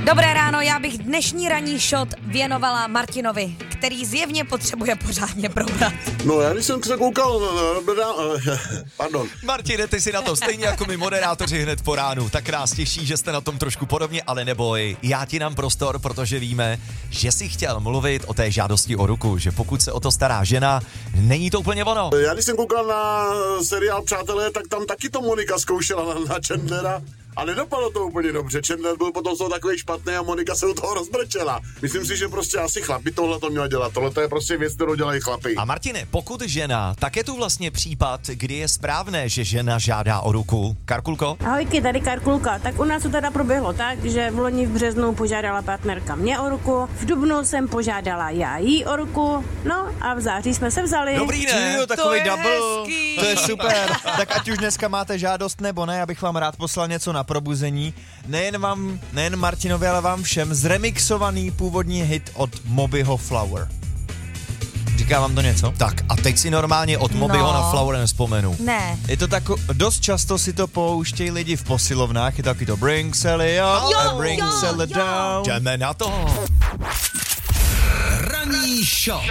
Dobré ráno, já bych dnešní ranní shot věnovala Martinovi, který zjevně potřebuje pořádně probrat. No já když jsem se koukal, pardon. Martine, ty si na to stejně jako my moderátoři hned po ránu. Tak nás těší, že jste na tom trošku podobně, ale neboj, já ti dám prostor, protože víme, že jsi chtěl mluvit o té žádosti o ruku, že pokud se o to stará žena, není to úplně ono. Já když jsem koukal na seriál Přátelé, tak tam taky to Monika zkoušela na Chandlera. A nedopadlo to úplně dobře. Chandler byl potom z toho takový špatný a Monika se u toho rozbrečela. Myslím si, že prostě asi chlapi tohle to měl dělat. Tohle to je prostě věc, kterou dělají chlapi. A Martine, pokud žena, tak je tu vlastně případ, kdy je správné, že žena žádá o ruku. Karkulko? Ahojky, tady Karkulka. Tak u nás to teda proběhlo tak, že v loni v březnu požádala partnerka mě o ruku, v dubnu jsem požádala já jí o ruku, no a v září jsme se vzali. Dobrý, ne? Jo, takový To je double. hezký. To je super. Tak ať už dneska máte žádost nebo ne, abych vám rád poslal něco na probuzení. Nejen Martinovi, ale vám všem zremixovaný původní hit od Mobyho Flower. Říká vám to něco? Tak a teď si normálně od Mobyho na Flower nevzpomenu. Ne. Je to dost často si to pouštějí lidi v posilovnách, je taky to Bring Sally up and bring Sally down. Jdeme na to. Ranní show.